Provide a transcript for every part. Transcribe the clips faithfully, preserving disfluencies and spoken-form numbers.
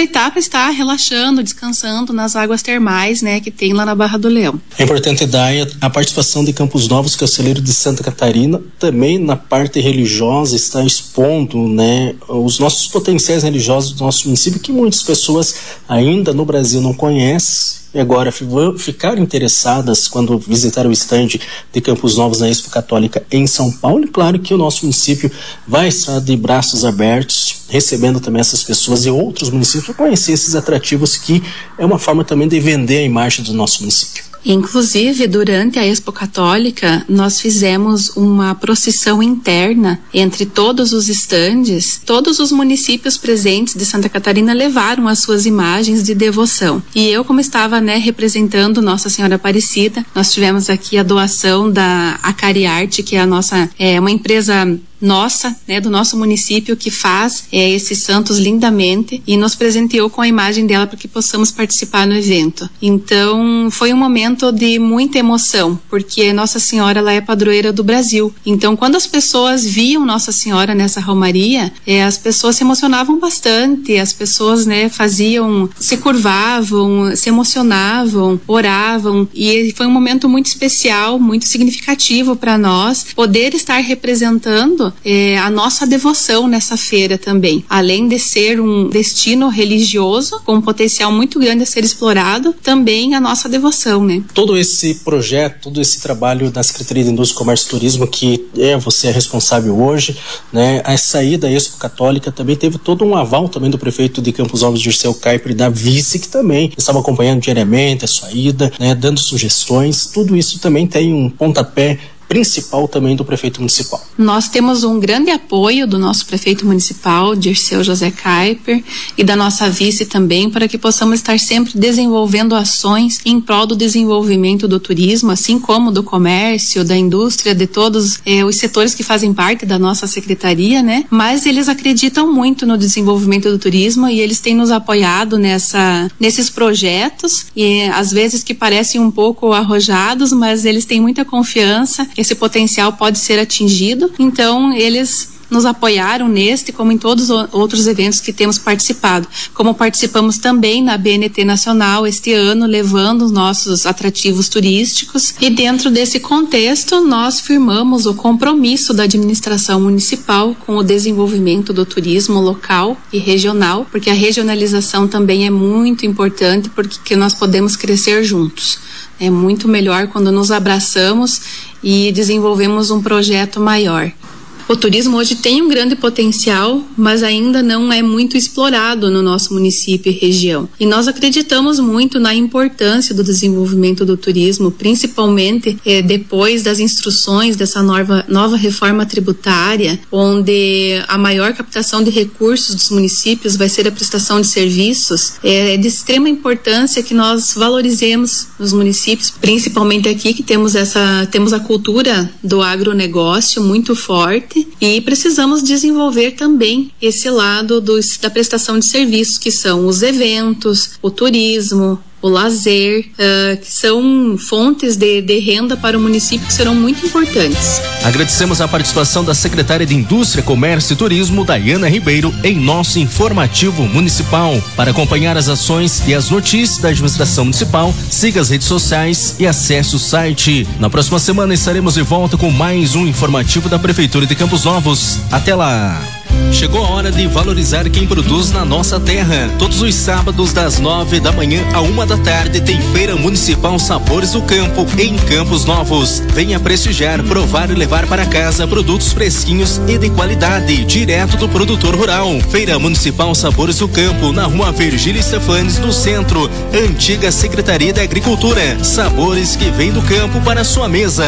aproveitar para estar relaxando, descansando nas águas termais, né, que tem lá na Barra do Leão. É importante dar a participação de Campos Novos, Caceleiro de Santa Catarina, também na parte religiosa, está expondo, né, os nossos potenciais religiosos do nosso município, que muitas pessoas ainda no Brasil não conhecem. E agora ficaram interessadas quando visitaram o estande de Campos Novos na Expo Católica em São Paulo. E claro que o nosso município vai estar de braços abertos, recebendo também essas pessoas e outros municípios para conhecer esses atrativos, que é uma forma também de vender a imagem do nosso município. Inclusive, durante a Expo Católica, nós fizemos uma procissão interna entre todos os estandes. Todos os municípios presentes de Santa Catarina levaram as suas imagens de devoção. E eu, como estava, né, representando Nossa Senhora Aparecida, nós tivemos aqui a doação da Acariarte, que é a nossa, é uma empresa nossa, né, do nosso município, que faz é, esses santos lindamente, e nos presenteou com a imagem dela para que possamos participar no evento. Então, foi um momento de muita emoção, porque Nossa Senhora, ela é padroeira do Brasil. Então, quando as pessoas viam Nossa Senhora nessa romaria, é, as pessoas se emocionavam bastante, as pessoas, né, faziam, se curvavam, se emocionavam, oravam, e foi um momento muito especial, muito significativo para nós, poder estar representando É, a nossa devoção nessa feira também. Além de ser um destino religioso com um potencial muito grande a ser explorado, também a nossa devoção, né? Todo esse projeto, todo esse trabalho da Secretaria de Indústria, Comércio e Turismo, que é você é responsável hoje, né? A saída da Expo Católica também teve todo um aval também do prefeito de Campos Novos, Dirceu Kuiper, e da vice, que também estava acompanhando diariamente a sua ida, né? Dando sugestões. Tudo isso também tem um pontapé principal também do prefeito municipal. Nós temos um grande apoio do nosso prefeito municipal, Dirceu José Kuiper, e da nossa vice também, para que possamos estar sempre desenvolvendo ações em prol do desenvolvimento do turismo, assim como do comércio, da indústria, de todos eh, os setores que fazem parte da nossa secretaria, né? Mas eles acreditam muito no desenvolvimento do turismo e eles têm nos apoiado nessa, nesses projetos, e às vezes que parecem um pouco arrojados, mas eles têm muita confiança. Esse potencial pode ser atingido, então eles nos apoiaram neste, como em todos os outros eventos que temos participado. Como participamos também na B N T Nacional este ano, levando os nossos atrativos turísticos, e dentro desse contexto nós firmamos o compromisso da administração municipal com o desenvolvimento do turismo local e regional, porque a regionalização também é muito importante, porque nós podemos crescer juntos. É muito melhor quando nos abraçamos e desenvolvemos um projeto maior. O turismo hoje tem um grande potencial, mas ainda não é muito explorado no nosso município e região. E nós acreditamos muito na importância do desenvolvimento do turismo, principalmente eh, depois das instruções dessa nova, nova reforma tributária, onde a maior captação de recursos dos municípios vai ser a prestação de serviços. É de extrema importância que nós valorizemos os municípios, principalmente aqui que temos essa, temos a cultura do agronegócio muito forte, e precisamos desenvolver também esse lado dos, da prestação de serviços, que são os eventos, o turismo, o lazer, uh, que são fontes de, de renda para o município que serão muito importantes. Agradecemos a participação da secretária de Indústria, Comércio e Turismo, Daiana Ribeiro, em nosso informativo municipal. Para acompanhar as ações e as notícias da administração municipal, siga as redes sociais e acesse o site. Na próxima semana estaremos de volta com mais um informativo da Prefeitura de Campos Novos. Até lá! Chegou a hora de valorizar quem produz na nossa terra. Todos os sábados, das nove da manhã a uma da tarde, tem Feira Municipal Sabores do Campo, em Campos Novos. Venha prestigiar, provar e levar para casa produtos fresquinhos e de qualidade, direto do produtor rural. Feira Municipal Sabores do Campo, na Rua Virgílio Stefanes, no centro. Antiga Secretaria da Agricultura. Sabores que vêm do campo para a sua mesa.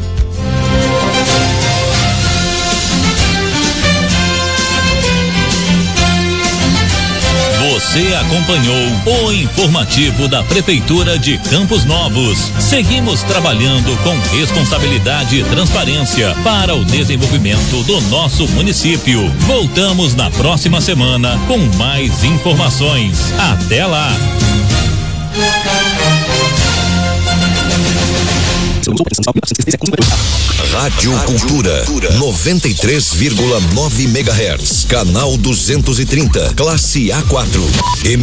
Você acompanhou o informativo da Prefeitura de Campos Novos. Seguimos trabalhando com responsabilidade e transparência para o desenvolvimento do nosso município. Voltamos na próxima semana com mais informações. Até lá! Rádio Cultura noventa e três vírgula nove megahertz, canal duzentos e trinta, classe A quatro.